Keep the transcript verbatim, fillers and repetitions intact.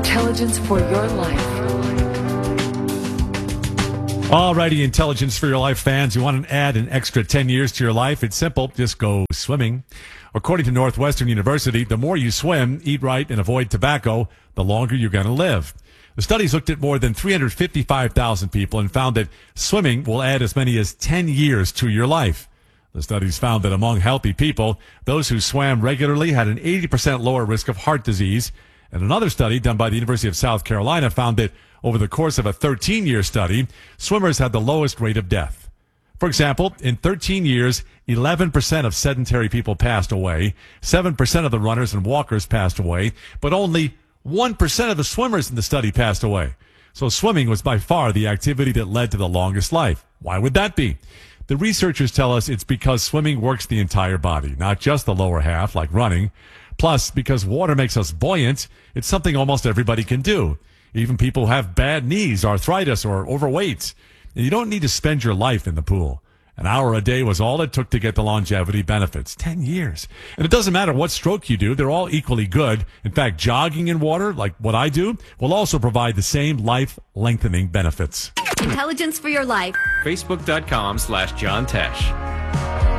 Intelligence for your life. Alrighty, Intelligence for Your Life fans. You want to add an extra ten years to your life? It's simple. Just go swimming. According to Northwestern University, the more you swim, eat right, and avoid tobacco, the longer you're going to live. The studies looked at more than three hundred fifty-five thousand people and found that swimming will add as many as ten years to your life. The studies found that among healthy people, those who swam regularly had an eighty percent lower risk of heart disease. And another study done by the University of South Carolina found that over the course of a thirteen-year study, swimmers had the lowest rate of death. For example, in thirteen years, eleven percent of sedentary people passed away, seven percent of the runners and walkers passed away, but only one percent of the swimmers in the study passed away. So swimming was by far the activity that led to the longest life. Why would that be? The researchers tell us it's because swimming works the entire body, not just the lower half like running. Plus, because water makes us buoyant, it's something almost everybody can do. Even people who have bad knees, arthritis, or overweight. And you don't need to spend your life in the pool. An hour a day was all it took to get the longevity benefits. Ten years. And it doesn't matter what stroke you do, they're all equally good. In fact, jogging in water, like what I do, will also provide the same life-lengthening benefits. Intelligence for Your Life. Facebook.com slash John Tesh.